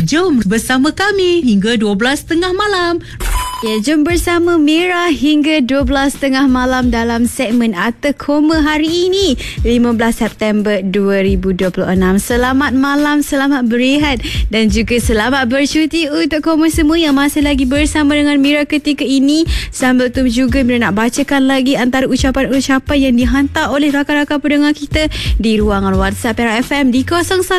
Jom bersama kami hingga 12.30 malam. Ya, jom bersama Mira hingga 12.30 malam dalam segmen Arta Koma hari ini 15 September 2026. Selamat malam, selamat berehat dan juga selamat bercuti untuk kamu semua yang masih lagi bersama dengan Mira ketika ini. Sambil tu juga Mira nak bacakan lagi antara ucapan-ucapan yang dihantar oleh rakan-rakan pendengar kita di ruangan WhatsApp Era FM di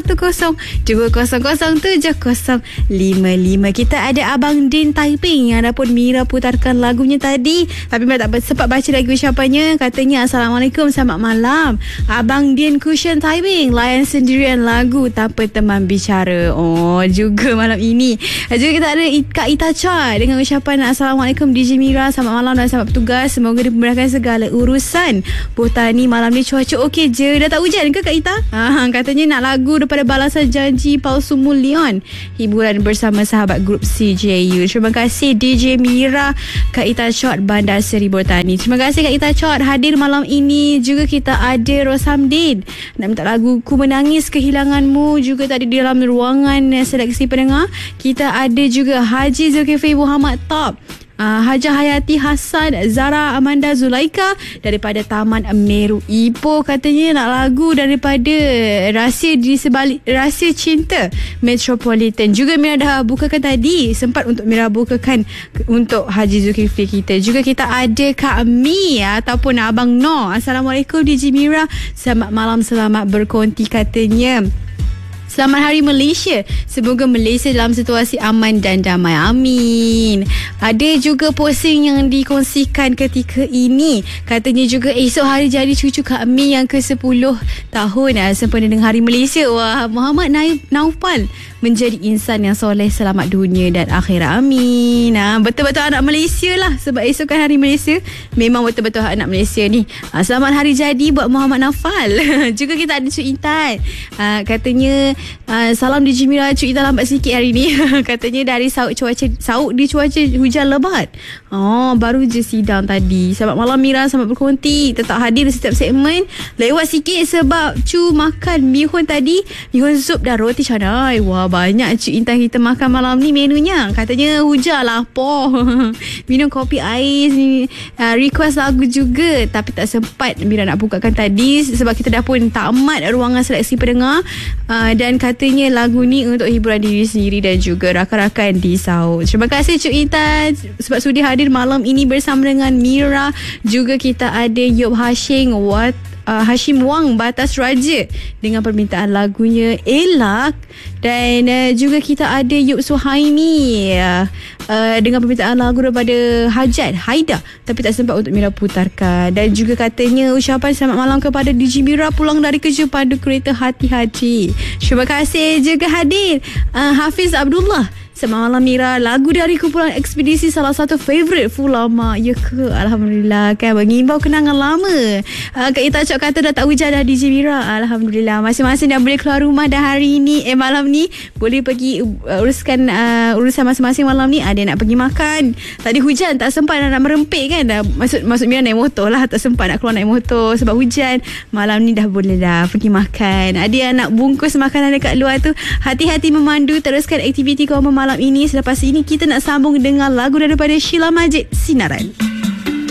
010200700555. Kita ada Abang Din Taiping yang dapat Mira putarkan lagunya tadi, tapi Mira tak sempat baca lagi ucapannya. Katanya, Assalamualaikum, selamat malam Abang Din Cushion Taiping, layan sendirian lagu tanpa teman bicara. Oh, juga malam ini juga kita ada Kak Ita Chua dengan ucapan Assalamualaikum DJ Mira, selamat malam dan selamat bertugas, semoga dimudahkan segala urusan. Botani malam ni cuaca okey je, dah tak hujan ke Kak Ita? Katanya nak lagu daripada Balasan Janji Palsu Mulion, hiburan bersama sahabat grup CJU. Terima kasih DJ Mira, Kak Ita Chot, Bandar Seri Botani. Terima kasih Kak Ita Chot hadir malam ini. Juga kita ada Rosamdin nak minta lagu Ku Menangis Kehilanganmu, juga tadi di dalam ruangan seleksi pendengar. Kita ada juga Haji Zulkifli Muhammad Top, Hajah Hayati Hassan, Zara Amanda Zulaika daripada Taman Meru Ipoh. Katanya nak lagu daripada Rahsia di Sebalik Rahsia Cinta Metropolitan. Juga Mira dah bukakan tadi, sempat untuk Mira bukakan untuk Haji Zulkifli kita. Juga kita ada Kak Mi ataupun Abang No. Assalamualaikum DJ Mira, selamat malam, selamat berkonti. Katanya selamat Hari Malaysia. Semoga Malaysia dalam situasi aman dan damai. Amin. Ada juga posting yang dikongsikan ketika ini. Katanya juga esok hari jadi cucu Kak Mi yang ke-10 tahun sempena dengan Hari Malaysia. Wah, Muhammad Naufal menjadi insan yang soleh selamat dunia dan akhirat. Amin. Betul-betul anak Malaysia lah, sebab esok kan Hari Malaysia. Memang betul-betul anak Malaysia ni. Selamat hari jadi buat Muhammad Naufal. Juga kita ada Cuk Intan. Katanya salam DJ Mira, Cuk Intan lambat sikit hari ni. Katanya dari Sauk di cuaca hujan lebat. Baru je sidang tadi. Selamat malam Mira, selamat berkonti. Tetap hadir di setiap segmen. Lewat sikit sebab Cu makan bihun tadi, bihun sup dan roti canai. Wah, banyak Cuk Intan kita makan malam ni menunya. Katanya hujan lah po. Minum kopi ais ni. Request lagu juga, tapi tak sempat Mira nak bukakan tadi sebab kita dah pun tamat ruangan seleksi pendengar. Dan katanya lagu ni untuk hiburan diri sendiri dan juga rakan-rakan di Saud. Terima kasih Cuk Intan sebab sudi hadir malam ini bersama dengan Mira. Juga kita ada Yop Hashim Wang Batas Raja dengan permintaan lagunya Elak. Dan juga kita ada Yub Suhaimi dengan permintaan lagu daripada Hajat Haida, tapi tak sempat untuk Mira putarkan. Dan juga katanya ucapan selamat malam kepada DJ Mira pulang dari kerja pada kereta hati-hati. Terima kasih juga hadir Hafiz Abdullah. Selamat malam Mira, lagu dari kumpulan Ekspedisi salah satu favourite Fulama. Ya ke? Alhamdulillah, kan mengimbau kenangan lama. Kak Ita Cok kata dah tak hujan dah DJ Mira. Alhamdulillah, masing-masing dah boleh keluar rumah dah hari ni, malam ni boleh pergi uruskan urusan masing-masing malam ni. Ada nak pergi makan, tadi hujan tak sempat nak merempik kan. Maksud Mira naik motor lah, tak sempat nak keluar naik motor sebab hujan. Malam ni dah boleh dah pergi makan. Ada yang nak bungkus makanan dekat luar tu, hati-hati memandu. Teruskan aktiviti kau malam ini. Selepas ini kita nak sambung dengan lagu daripada Sheila Majid, Sinaran.